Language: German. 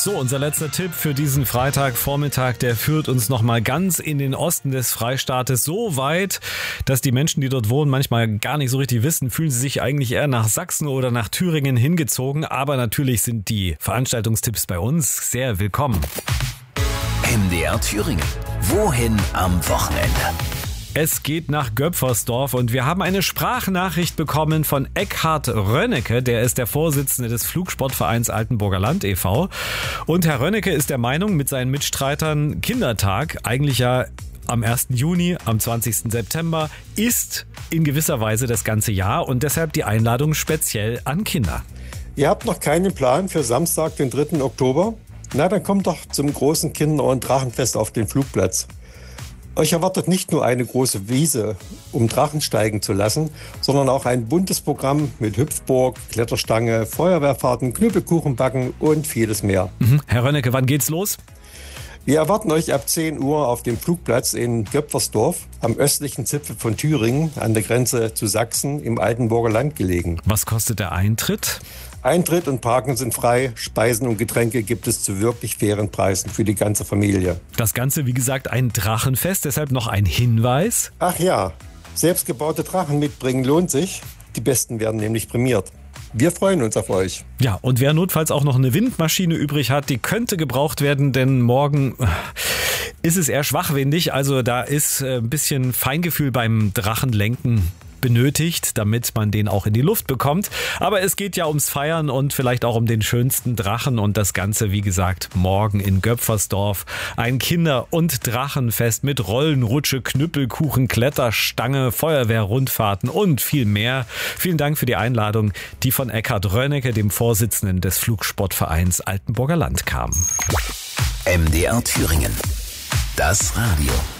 So, unser letzter Tipp für diesen Freitagvormittag, der führt uns nochmal ganz in den Osten des Freistaates, so weit, dass die Menschen, die dort wohnen, manchmal gar nicht so richtig wissen, fühlen sie sich eigentlich eher nach Sachsen oder nach Thüringen hingezogen. Aber natürlich sind die Veranstaltungstipps bei uns sehr willkommen. MDR Thüringen. Wohin am Wochenende? Es geht nach Göpfersdorf und wir haben eine Sprachnachricht bekommen von Eckhard Rönnecke, der ist der Vorsitzende des Flugsportvereins Altenburger Land e.V. Und Herr Rönnecke ist der Meinung, mit seinen Mitstreitern Kindertag, eigentlich ja am 1. Juni, am 20. September, ist in gewisser Weise das ganze Jahr und deshalb die Einladung speziell an Kinder. Ihr habt noch keinen Plan für Samstag, den 3. Oktober? Na, dann kommt doch zum großen Kinder- und Drachenfest auf den Flugplatz. Euch erwartet nicht nur eine große Wiese, um Drachen steigen zu lassen, sondern auch ein buntes Programm mit Hüpfburg, Kletterstange, Feuerwehrfahrten, Knüppelkuchenbacken und vieles mehr. Herr Rönnecke, wann geht's los? Wir erwarten euch ab 10 Uhr auf dem Flugplatz in Göpfersdorf, am östlichen Zipfel von Thüringen, an der Grenze zu Sachsen, im Altenburger Land gelegen. Was kostet der Eintritt? Eintritt und Parken sind frei, Speisen und Getränke gibt es zu wirklich fairen Preisen für die ganze Familie. Das Ganze, wie gesagt, ein Drachenfest, deshalb noch ein Hinweis. Ach ja, selbstgebaute Drachen mitbringen lohnt sich. Die Besten werden nämlich prämiert. Wir freuen uns auf euch. Ja, und wer notfalls auch noch eine Windmaschine übrig hat, die könnte gebraucht werden, denn morgen ist es eher schwachwindig. Also da ist ein bisschen Feingefühl beim Drachenlenken benötigt, damit man den auch in die Luft bekommt. Aber es geht ja ums Feiern und vielleicht auch um den schönsten Drachen und das Ganze, wie gesagt, morgen in Göpfersdorf. Ein Kinder- und Drachenfest mit Rollen, Rutsche, Knüppelkuchen, Kletterstange, Feuerwehrrundfahrten und viel mehr. Vielen Dank für die Einladung, die von Eckhard Rönnecke, dem Vorsitzenden des Flugsportvereins Altenburger Land, kam. MDR Thüringen. Das Radio.